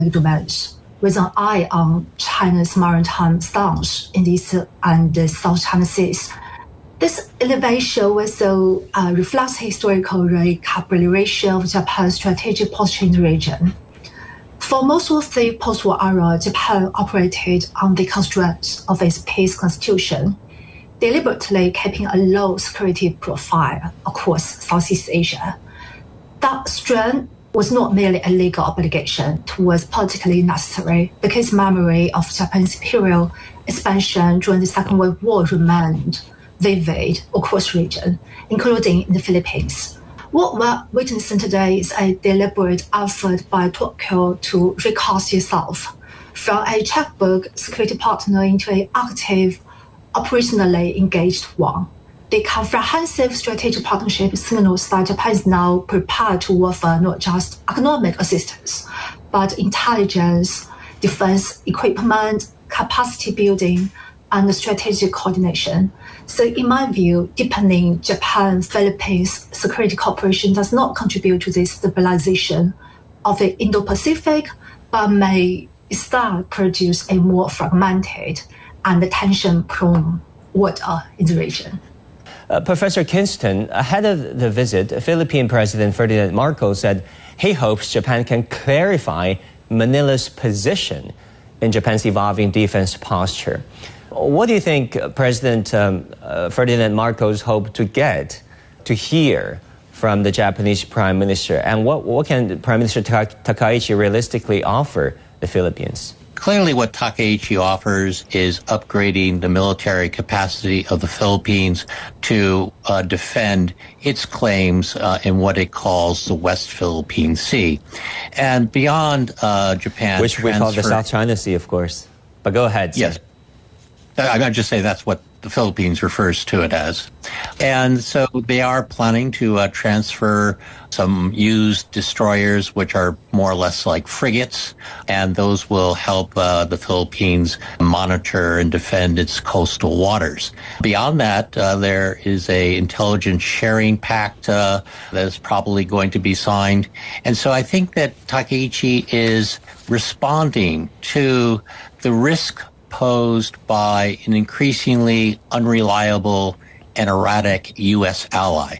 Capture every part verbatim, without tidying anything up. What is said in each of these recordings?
domains, with an eye on China's maritime stance in the East and the South China Seas. This elevation also uh, reflects historical recalibration of Japan's strategic posture in the region. For most of the post-war era, Japan operated on the constraints of its peace constitution, deliberately keeping a low security profile across Southeast Asia. That strain was not merely a legal obligation, it was politically necessary because memory of Japan's imperial expansion during the Second World War remained vivid across the region, including in the Philippines. What we're witnessing today is a deliberate effort by Tokyo to recast itself from a checkbook security partner into an active, operationally engaged one. The comprehensive strategic partnership signals that Japan is now prepared to offer not just economic assistance, but intelligence, defense equipment, capacity building, and strategic coordination. So in my view, deepening Japan-Philippines security cooperation does not contribute to the stabilization of the Indo-Pacific, but may instead produce a more fragmented and tension-prone order in the region. Uh, Professor Kinston, ahead of the visit, Philippine President Ferdinand Marcos said he hopes Japan can clarify Manila's position in Japan's evolving defense posture. What do you think President um, uh, Ferdinand Marcos hoped to get, to hear from the Japanese Prime Minister? And what, what can Prime Minister Takaichi realistically offer the Philippines? Clearly what Takaichi offers is upgrading the military capacity of the Philippines to uh, defend its claims uh, in what it calls the West Philippine Sea. And beyond uh, Japan... Which we call the South China Sea, of course. But go ahead, sir. Yes. I'm just saying that's what the Philippines refers to it as. And so they are planning to uh, transfer some used destroyers, which are more or less like frigates, and those will help uh, the Philippines monitor and defend its coastal waters. Beyond that, uh, there is a intelligence sharing pact uh, that is probably going to be signed. And so I think that Takaichi is responding to the risk posed by an increasingly unreliable and erratic U S ally.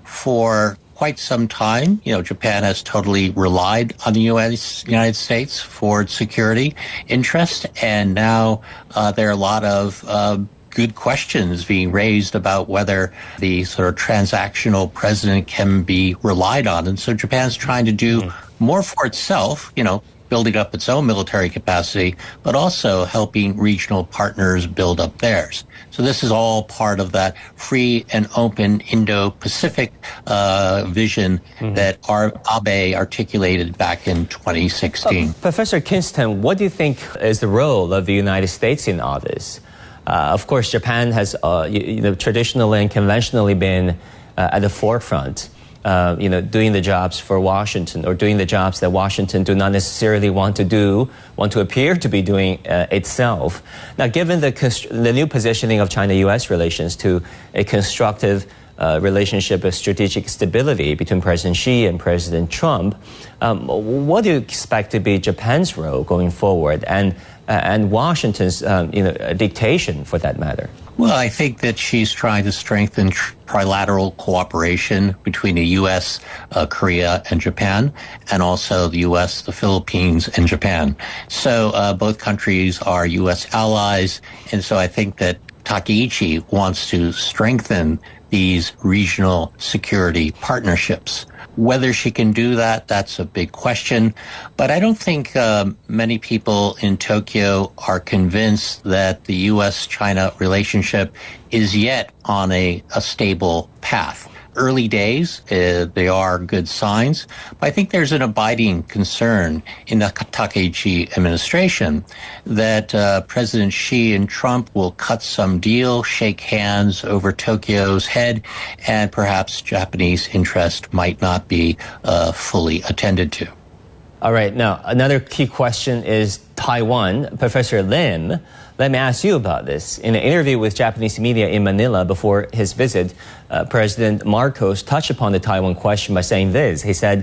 For quite some time, you know, Japan has totally relied on the U S United States for its security interest, and now uh, there are a lot of uh, good questions being raised about whether the sort of transactional president can be relied on. And so Japan's trying to do mm. more for itself, you know, building up its own military capacity, but also helping regional partners build up theirs. So this is all part of that free and open Indo-Pacific uh, vision mm-hmm. that Abe articulated back in twenty sixteen. Uh, Professor Kinston, what do you think is the role of the United States in all this? Uh, of course, Japan has uh, you, you know, traditionally and conventionally been uh, at the forefront. Uh, you know, doing the jobs for Washington, or doing the jobs that Washington do not necessarily want to do, want to appear to be doing uh, itself. Now, given the, the new positioning of China-U S relations to a constructive uh, relationship of strategic stability between President Xi and President Trump, um, what do you expect to be Japan's role going forward, and uh, and Washington's um, you know dictation for that matter? Well, I think that she's trying to strengthen trilateral cooperation between the U S, uh, Korea, and Japan, and also the U S, the Philippines, and Japan. So uh, both countries are U S allies, and so I think that Takaichi wants to strengthen these regional security partnerships. Whether she can do that, that's a big question. But I don't think uh, many people in Tokyo are convinced that the U S China relationship is yet on a, a stable path. Early days, uh, they are good signs, but I think there's an abiding concern in the Takaichi administration that uh, President Xi and Trump will cut some deal, shake hands over Tokyo's head, and perhaps Japanese interest might not be uh, fully attended to. All right. Now, another key question is Taiwan. Professor Lim, let me ask you about this. In an interview with Japanese media in Manila before his visit, uh, President Marcos touched upon the Taiwan question by saying this. He said,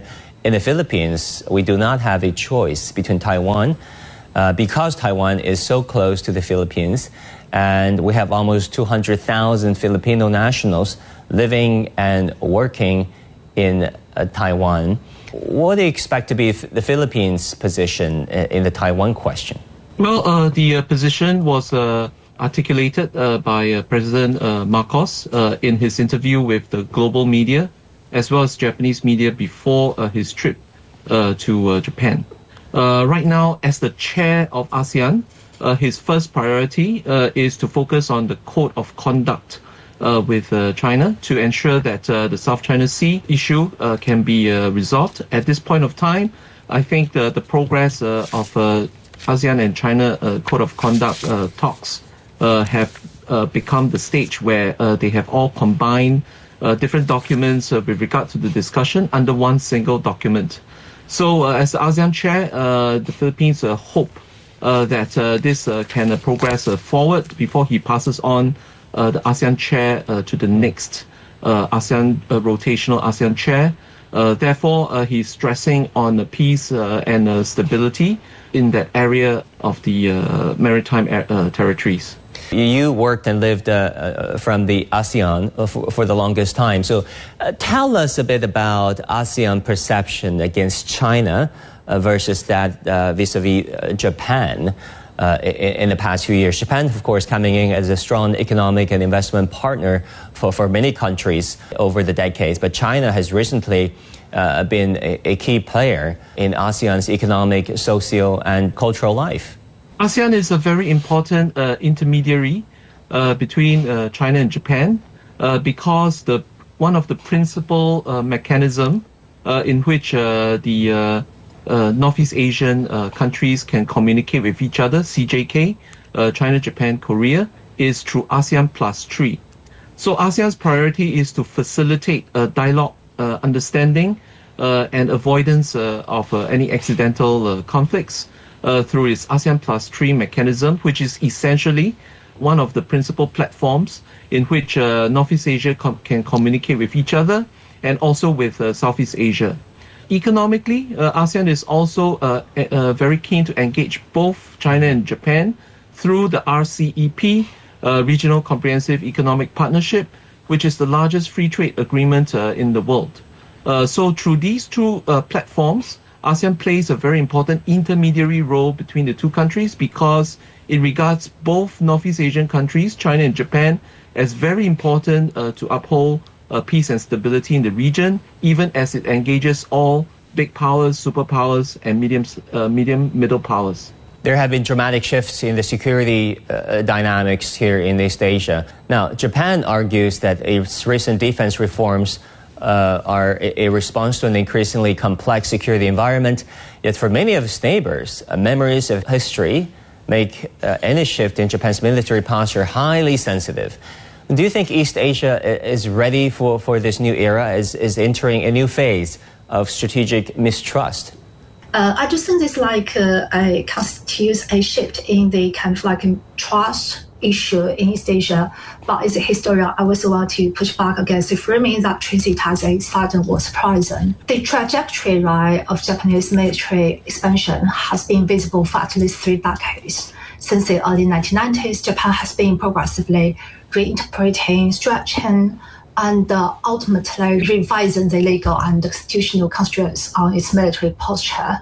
in the Philippines, we do not have a choice between Taiwan, uh, because Taiwan is so close to the Philippines, and we have almost two hundred thousand Filipino nationals living and working in uh, Taiwan. What do you expect to be the Philippines' position in the Taiwan question? Well, uh, the uh, position was uh, articulated uh, by uh, President uh, Marcos uh, in his interview with the global media, as well as Japanese media before uh, his trip uh, to uh, Japan. Uh, right now, as the chair of ASEAN, uh, his first priority uh, is to focus on the code of conduct uh, with uh, China to ensure that uh, the South China Sea issue uh, can be uh, resolved. At this point of time, I think the, the progress uh, of uh, ASEAN and China uh, code of conduct uh, talks uh, have uh, become the stage where uh, they have all combined uh, different documents uh, with regard to the discussion under one single document. So uh, as the ASEAN chair, uh, the Philippines uh, hope uh, that uh, this uh, can uh, progress uh, forward before he passes on uh, the ASEAN chair uh, to the next uh, ASEAN uh, rotational ASEAN chair. Uh, therefore, uh, he's stressing on uh, peace uh, and uh, stability in that area of the uh, maritime uh, territories. You worked and lived uh, uh, from the ASEAN for, for the longest time. So uh, tell us a bit about ASEAN perception against China uh, versus that uh, vis-a-vis uh, Japan uh, in, in the past few years. Japan, of course, coming in as a strong economic and investment partner for, for many countries over the decades. But China has recently uh, been a, a key player in ASEAN's economic, social, and cultural life. ASEAN is a very important uh, intermediary uh, between uh, China and Japan uh, because the one of the principal uh, mechanism uh, in which uh, the uh, uh, Northeast Asian uh, countries can communicate with each other, C J K, uh, China, Japan, Korea, is through ASEAN plus three. So ASEAN's priority is to facilitate uh, dialogue, uh, understanding, uh, and avoidance uh, of uh, any accidental uh, conflicts Uh, through its ASEAN plus three mechanism, which is essentially one of the principal platforms in which uh, Northeast Asia com can communicate with each other and also with uh, Southeast Asia. Economically, uh, ASEAN is also uh, uh, very keen to engage both China and Japan through the R C E P, uh, Regional Comprehensive Economic Partnership, which is the largest free trade agreement uh, in the world. Uh, so through these two uh, platforms, ASEAN plays a very important intermediary role between the two countries because it regards both Northeast Asian countries, China and Japan, as very important uh, to uphold uh, peace and stability in the region, even as it engages all big powers, superpowers, and medium, uh, medium middle powers. There have been dramatic shifts in the security uh, dynamics here in East Asia. Now, Japan argues that its recent defense reforms Uh, are a, a response to an increasingly complex security environment. Yet for many of its neighbors, uh, memories of history make uh, any shift in Japan's military posture highly sensitive. Do you think East Asia is ready for, for this new era, is, is entering a new phase of strategic mistrust? Uh, I just think this like uh, a constitutes a shift in the kind of like trust issue in East Asia. But as a historian, I also want to push back against the framing that treats it as a sudden or surprising. The trajectory, right, of Japanese military expansion has been visible for at least three decades. Since the early nineteen nineties, Japan has been progressively reinterpreting, stretching, and uh, ultimately revising the legal and constitutional constraints on its military posture.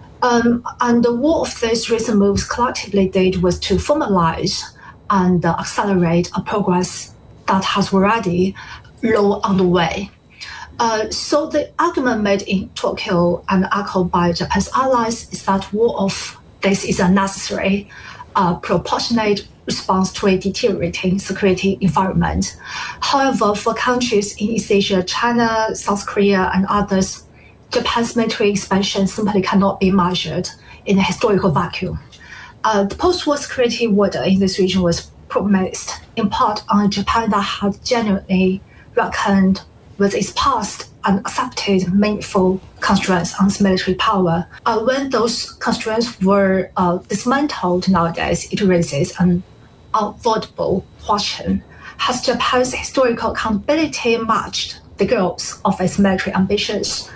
Um, and what of these recent moves collectively did was to formalize and uh, accelerate a progress that has already long underway. Uh, so the argument made in Tokyo and echoed by Japan's allies is that war of this is a necessary, uh, proportionate response to a deteriorating security environment. However, for countries in East Asia, China, South Korea, and others, Japan's military expansion simply cannot be measured in a historical vacuum. Uh, the post-war security order in this region was premised in part on Japan that had genuinely reckoned with its past and accepted meaningful constraints on its military power. Uh, when those constraints were uh, dismantled nowadays, it raises an unavoidable question. Has Japan's historical accountability matched the goals of its military ambitions?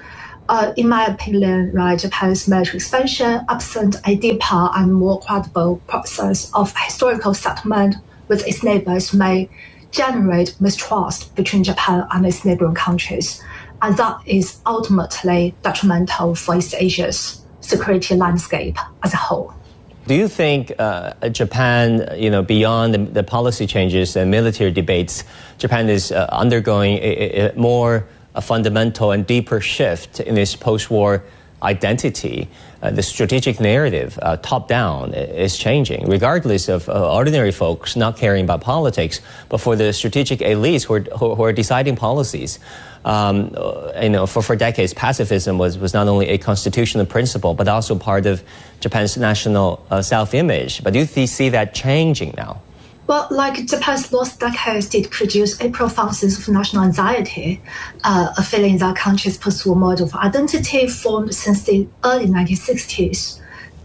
Uh, in my opinion, right, Japan's military expansion absent a deeper and more credible process of historical settlement with its neighbors may generate mistrust between Japan and its neighboring countries, and that is ultimately detrimental for East Asia's security landscape as a whole. Do you think uh, Japan, you know, beyond the, the policy changes and military debates, Japan is uh, undergoing a, a more a fundamental and deeper shift in its post-war identity? Uh, the strategic narrative, uh, top-down, is changing, regardless of uh, ordinary folks not caring about politics, but for the strategic elites who are, who, who are deciding policies. Um, you know, for, for decades, pacifism was, was not only a constitutional principle, but also part of Japan's national uh, self-image. But do you see that changing now? Well, like Japan's lost decades did produce a profound sense of national anxiety, uh, a feeling that countries pursue a model of identity formed since the early nineteen sixties.